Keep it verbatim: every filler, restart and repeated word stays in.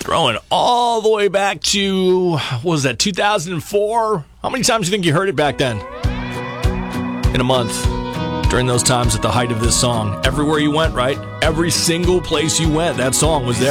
Throwing all the way back to, what was that, two thousand four? How many times do you think you heard it back then? In a month. During those times at the height of this song. Everywhere you went, right? Every single place you went, that song was there.